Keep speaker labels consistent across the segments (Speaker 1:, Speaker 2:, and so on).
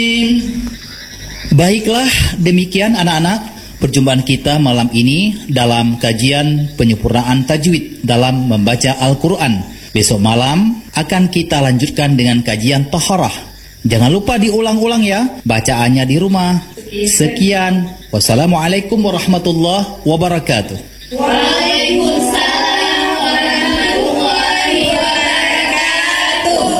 Speaker 1: Baiklah, demikian anak-anak perjumpaan kita malam ini dalam kajian penyempurnaan tajwid dalam membaca Al-Quran. Besok malam akan kita lanjutkan dengan kajian Taharah. Jangan lupa diulang-ulang ya bacaannya di rumah. Sekian, wassalamualaikum warahmatullahi wabarakatuh.
Speaker 2: Waalaikumsalam warahmatullahi wabarakatuh.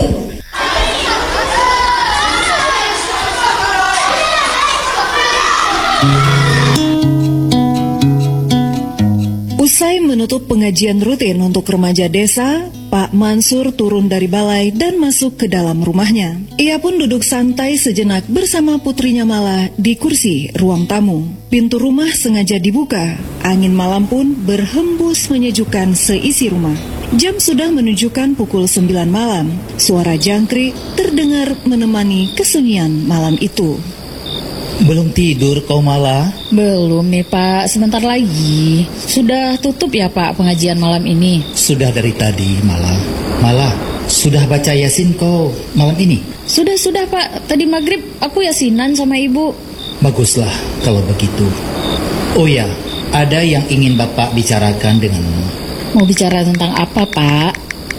Speaker 3: Usai menutup pengajian rutin untuk remaja desa, Pak Mansur turun dari balai dan masuk ke dalam rumahnya. Ia pun duduk santai sejenak bersama putrinya Mala di kursi ruang tamu. Pintu rumah sengaja dibuka, angin malam pun berhembus menyejukkan seisi rumah. Jam sudah menunjukkan pukul 9 malam. Suara jangkrik terdengar menemani kesunyian malam itu.
Speaker 1: Belum tidur kau Mala?
Speaker 4: Belum nih Pak, sebentar lagi. Sudah tutup ya Pak pengajian malam ini?
Speaker 1: Sudah dari tadi Mala. Mala, sudah baca Yasin kau malam ini?
Speaker 4: Sudah Pak, tadi maghrib aku yasinan sama ibu.
Speaker 1: Baguslah kalau begitu. Oh ya, ada yang ingin Bapak bicarakan denganmu.
Speaker 4: Mau bicara tentang apa Pak?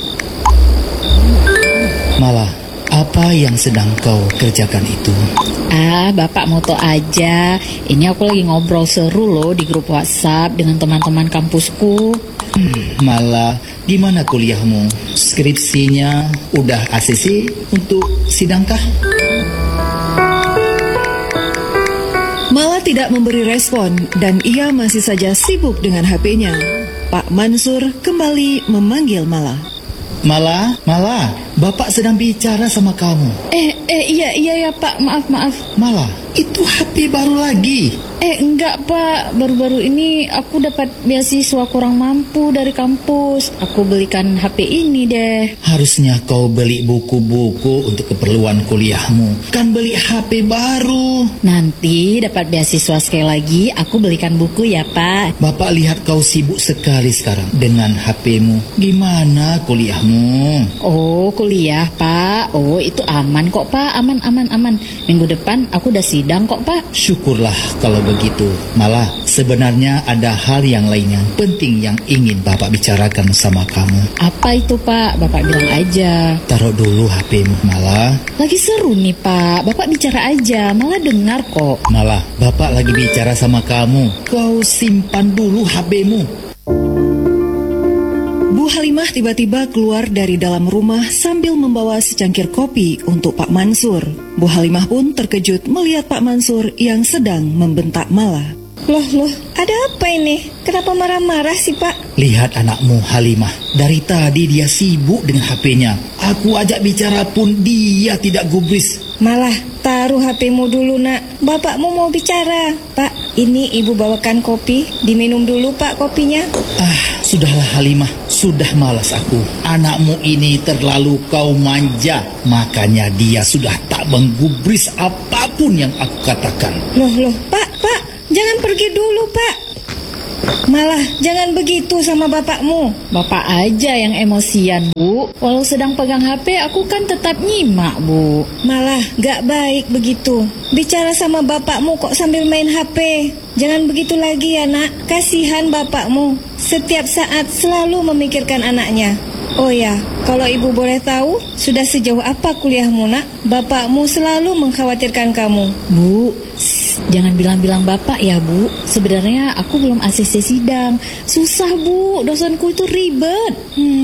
Speaker 1: Mala, apa yang sedang kau kerjakan itu?
Speaker 4: Bapak mau tau aja. Ini aku lagi ngobrol seru loh di grup WhatsApp dengan teman-teman kampusku.
Speaker 1: Mala, gimana kuliahmu? Skripsinya udah ACC untuk sidangkah?
Speaker 3: Mala tidak memberi respon dan ia masih saja sibuk dengan HP-nya. Pak Mansur kembali memanggil Mala.
Speaker 1: Mala, Bapak sedang bicara sama kamu.
Speaker 4: Iya Pak, maaf.
Speaker 1: Mala, itu HP baru lagi.
Speaker 4: Enggak Pak, baru-baru ini aku dapat beasiswa kurang mampu dari kampus. Aku belikan HP ini deh.
Speaker 1: Harusnya kau beli buku-buku untuk keperluan kuliahmu. Kan beli HP baru.
Speaker 4: Nanti dapat beasiswa sekali lagi, aku belikan buku ya Pak.
Speaker 1: Bapak lihat kau sibuk sekali sekarang dengan HP-mu. Gimana kuliahmu?
Speaker 4: Oh, kuliah Pak. Oh, itu aman kok Pak, aman. Minggu depan aku udah sidang kok Pak.
Speaker 1: Syukurlah kalau begitu. Malah sebenarnya ada hal yang lain yang penting yang ingin Bapak bicarakan sama kamu.
Speaker 4: Apa itu Pak? Bapak bilang aja.
Speaker 1: Taruh dulu HP-mu Malah.
Speaker 4: Lagi seru nih Pak, Bapak bicara aja, Malah dengar kok.
Speaker 1: Malah Bapak lagi bicara sama kamu. Kau simpan dulu HP-mu.
Speaker 3: Bu Halimah tiba-tiba keluar dari dalam rumah sambil membawa secangkir kopi untuk Pak Mansur. Bu Halimah pun terkejut melihat Pak Mansur yang sedang membentak Mala.
Speaker 2: Loh, ada apa ini? Kenapa marah-marah sih Pak?
Speaker 1: Lihat anakmu Halimah. Dari tadi dia sibuk dengan HP-nya. Aku ajak bicara pun dia tidak gubris.
Speaker 2: Malah, taruh HP-mu dulu nak. Bapakmu mau bicara. Pak, ini ibu bawakan kopi. Diminum dulu Pak kopinya.
Speaker 1: Sudahlah Halimah. Sudah malas aku. Anakmu ini terlalu kau manja. Makanya dia sudah tak menggubris apapun yang aku katakan.
Speaker 2: Loh, Pak. Jangan pergi dulu Pak. Malah jangan begitu sama bapakmu.
Speaker 4: Bapak aja yang emosian Bu. Walau sedang pegang HP aku kan tetap nyimak Bu.
Speaker 2: Malah gak baik begitu. Bicara sama bapakmu kok sambil main HP. Jangan begitu lagi ya nak. Kasihan bapakmu. Setiap saat selalu memikirkan anaknya. Oh ya, kalau ibu boleh tahu, sudah sejauh apa kuliahmu nak? Bapakmu selalu mengkhawatirkan kamu.
Speaker 4: Bu, jangan bilang-bilang bapak ya Bu. Sebenarnya aku belum ACC sidang. Susah Bu, dosenku itu ribet.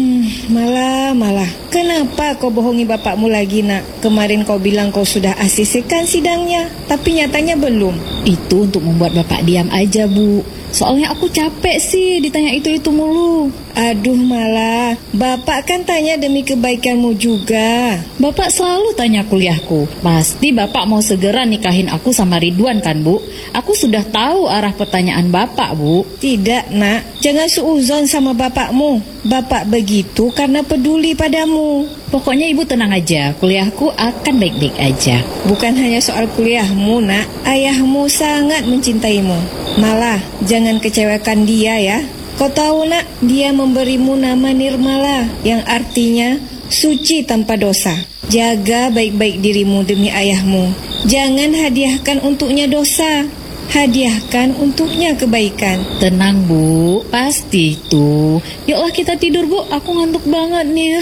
Speaker 2: Malah. Kenapa kau bohongi bapakmu lagi nak? Kemarin kau bilang kau sudah ACC kan sidangnya, tapi nyatanya belum.
Speaker 4: Itu untuk membuat bapak diam aja Bu. Soalnya aku capek sih ditanya itu mulu.
Speaker 2: Aduh Malah, bapak kan tanya demi kebaikanmu juga.
Speaker 4: Bapak selalu tanya kuliahku. Pasti bapak mau segera nikahin aku sama Ridwan kan Bu? Aku sudah tahu arah pertanyaan bapak Bu.
Speaker 2: Tidak nak, jangan suuzon sama bapakmu. Bapak begitu karena peduli padamu.
Speaker 4: Pokoknya ibu tenang aja, kuliahku akan baik-baik aja.
Speaker 2: Bukan hanya soal kuliahmu nak, ayahmu sangat mencintaimu. Malah, jangan kecewakan dia ya. Kau tahu nak, dia memberimu nama Nirmala, yang artinya suci tanpa dosa. Jaga baik-baik dirimu demi ayahmu. Jangan hadiahkan untuknya dosa, hadiahkan untuknya kebaikan.
Speaker 4: Tenang Bu, pasti itu. Yuklah kita tidur Bu, aku ngantuk banget nih.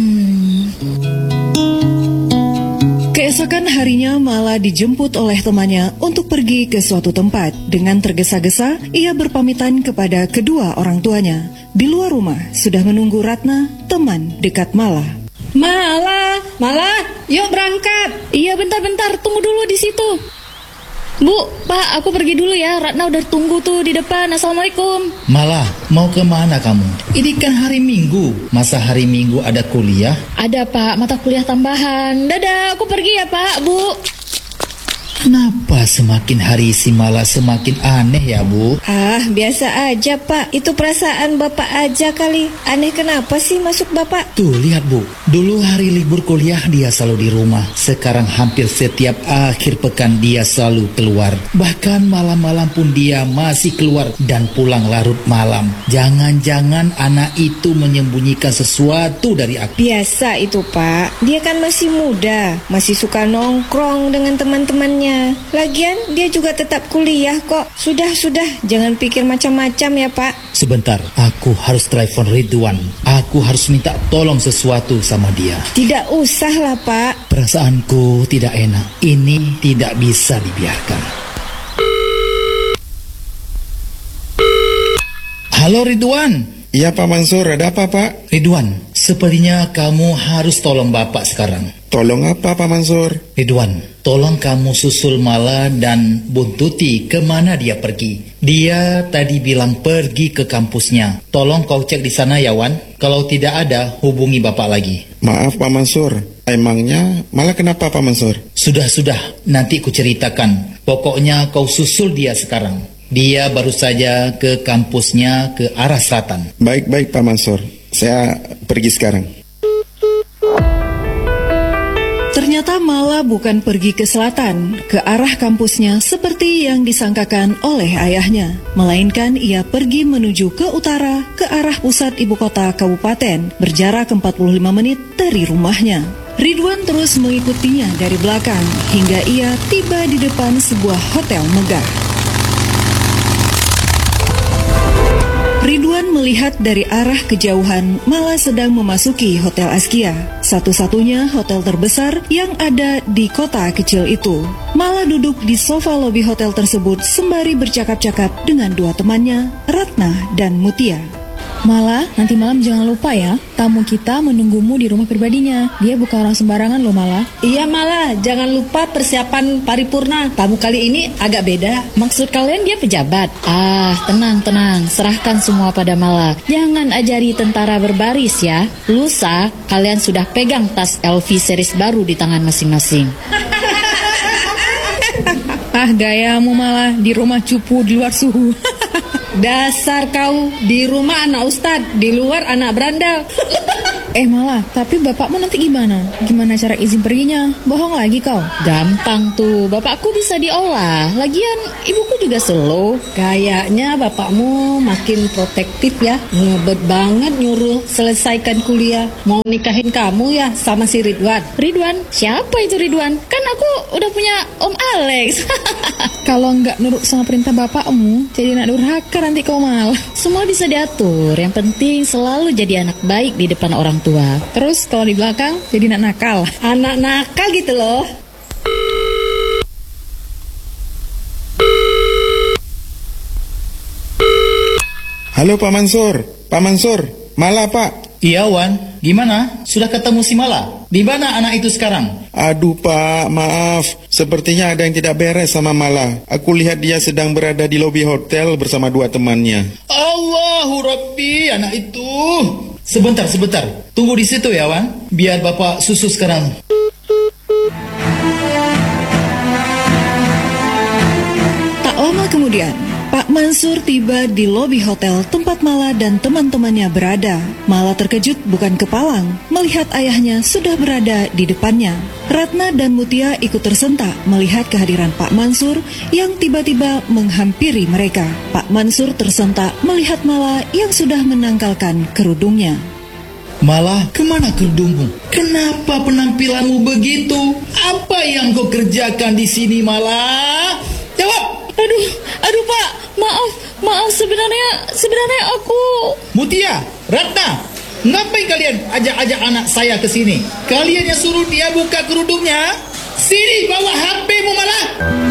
Speaker 3: Keesokan harinya Mala dijemput oleh temannya untuk pergi ke suatu tempat. Dengan tergesa-gesa, ia berpamitan kepada kedua orang tuanya. Di luar rumah sudah menunggu Ratna, teman dekat Mala.
Speaker 5: Mala, yuk berangkat.
Speaker 4: Iya bentar, tunggu dulu di situ. Bu, Pak, aku pergi dulu ya. Ratna udah tunggu tuh di depan. Assalamualaikum.
Speaker 1: Malah, mau kemana kamu? Ini kan hari Minggu. Masa hari Minggu ada kuliah?
Speaker 4: Ada Pak, mata kuliah tambahan. Dadah, aku pergi ya Pak, Bu.
Speaker 1: Kenapa semakin hari si Mala semakin aneh ya, Bu?
Speaker 2: Biasa aja Pak. Itu perasaan Bapak aja kali. Aneh kenapa sih masuk Bapak?
Speaker 1: Tuh, lihat Bu. Dulu hari libur kuliah dia selalu di rumah. Sekarang hampir setiap akhir pekan dia selalu keluar. Bahkan malam-malam pun dia masih keluar dan pulang larut malam. Jangan-jangan anak itu menyembunyikan sesuatu dari aku.
Speaker 2: Biasa itu Pak. Dia kan masih muda, masih suka nongkrong dengan teman-temannya. Lagian dia juga tetap kuliah kok. Sudah, jangan pikir macam-macam ya Pak.
Speaker 1: Sebentar, aku harus telepon Ridwan. Aku harus minta tolong sesuatu sama dia.
Speaker 2: Tidak usah lah Pak.
Speaker 1: Perasaanku tidak enak. Ini tidak bisa dibiarkan. Halo Ridwan.
Speaker 6: Iya Pak Mansur, ada apa Pak?
Speaker 1: Ridwan, sepertinya kamu harus tolong Bapak sekarang.
Speaker 6: Tolong apa Pak Mansur?
Speaker 1: Ridwan, tolong kamu susul Mala dan buntuti kemana dia pergi. Dia tadi bilang pergi ke kampusnya. Tolong kau cek di sana ya Wan. Kalau tidak ada, hubungi Bapak lagi.
Speaker 6: Maaf Pak Mansur, emangnya Mala kenapa Pak Mansur?
Speaker 1: Sudah, nanti ku ceritakan. Pokoknya kau susul dia sekarang. Dia baru saja ke kampusnya ke arah selatan.
Speaker 6: Baik Pak Mansur, saya pergi sekarang.
Speaker 3: Ternyata Mala bukan pergi ke selatan, ke arah kampusnya seperti yang disangkakan oleh ayahnya. Melainkan ia pergi menuju ke utara, ke arah pusat ibu kota kabupaten, berjarak 45 menit dari rumahnya. Ridwan terus mengikutinya dari belakang, hingga ia tiba di depan sebuah hotel megah. Ridwan melihat dari arah kejauhan Mala sedang memasuki Hotel Askia, satu-satunya hotel terbesar yang ada di kota kecil itu. Mala duduk di sofa lobi hotel tersebut sembari bercakap-cakap dengan dua temannya, Ratna dan Mutia.
Speaker 5: Mala, nanti malam jangan lupa ya, tamu kita menunggumu di rumah pribadinya. Dia bukan orang sembarangan loh Mala.
Speaker 7: Iya Mala, jangan lupa persiapan paripurna. Tamu kali ini agak beda.
Speaker 4: Maksud kalian dia pejabat? Tenang, serahkan semua pada Mala. Jangan ajari tentara berbaris ya. Lusa, kalian sudah pegang tas LV series baru di tangan masing-masing.
Speaker 5: Gayamu Mala, di rumah cupu di luar suhu.
Speaker 7: Dasar kau, di rumah anak ustad, di luar anak berandal.
Speaker 5: Mala, tapi bapakmu nanti gimana? Gimana cara izin perginya? Bohong lagi kau.
Speaker 4: Gampang tuh, bapakku bisa diolah. Lagian ibuku juga slow.
Speaker 7: Kayaknya bapakmu makin protektif ya. Ngebet banget nyuruh selesaikan kuliah. Mau nikahin kamu ya sama si Ridwan.
Speaker 4: Ridwan? Siapa itu Ridwan? Kan aku udah punya Om Alex.
Speaker 5: Kalau nggak nurut sama perintah bapakmu, jadi anak durhaka nanti kau Mal.
Speaker 4: Semua bisa diatur. Yang penting selalu jadi anak baik di depan orang tua.
Speaker 5: Terus kalau di belakang jadi anak nakal.
Speaker 7: Anak nakal gitu loh.
Speaker 6: Halo Pak Mansur, Mala Pak.
Speaker 1: Iya Wan, gimana? Sudah ketemu si Mala? Di mana anak itu sekarang?
Speaker 6: Aduh Pak, maaf. Sepertinya ada yang tidak beres sama Mala. Aku lihat dia sedang berada di lobi hotel bersama dua temannya.
Speaker 1: Allahu Rabbi, anak itu. Sebentar. Tunggu di situ ya Wan. Biar Bapak susu sekarang.
Speaker 3: Tak lama kemudian, Pak Mansur tiba di lobi hotel tempat Mala dan teman-temannya berada. Mala terkejut bukan kepalang melihat ayahnya sudah berada di depannya. Ratna dan Mutia ikut tersentak melihat kehadiran Pak Mansur yang tiba-tiba menghampiri mereka. Pak Mansur tersentak melihat Mala yang sudah menanggalkan kerudungnya.
Speaker 1: Mala, kemana kerudungmu? Kenapa penampilanmu begitu? Apa yang kau kerjakan di sini, Mala? Jawab!
Speaker 5: Aduh Pak, maaf sebenarnya aku...
Speaker 1: Mutia, Ratna, ngapain kalian ajak-ajak anak saya ke sini? Kalian yang suruh dia buka kerudungnya? Sini, bawa HP-mu, Mala!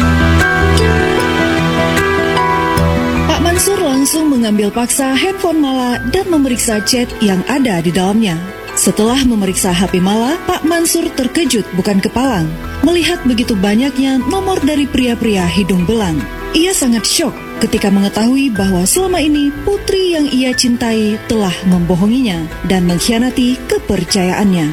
Speaker 3: Pak Mansur langsung mengambil paksa handphone Mala dan memeriksa chat yang ada di dalamnya. Setelah memeriksa HP Mala, Pak Mansur terkejut bukan kepalang melihat begitu banyaknya nomor dari pria-pria hidung belang. Ia sangat syok ketika mengetahui bahwa selama ini putri yang ia cintai telah membohonginya dan mengkhianati kepercayaannya.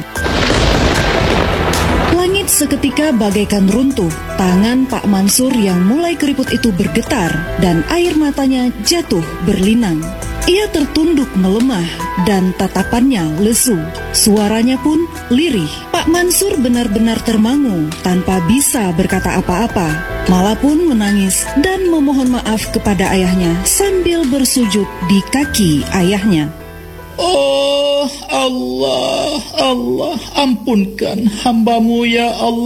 Speaker 3: Langit seketika bagaikan runtuh. Tangan Pak Mansur yang mulai keriput itu bergetar dan air matanya jatuh berlinang. Ia tertunduk melemah dan tatapannya lesu. Suaranya pun lirih. Pak Mansur benar-benar termangu tanpa bisa berkata apa-apa. Mala pun menangis dan memohon maaf kepada ayahnya sambil bersujud di kaki ayahnya.
Speaker 1: Oh Allah, ampunkan hamba-Mu ya Allah.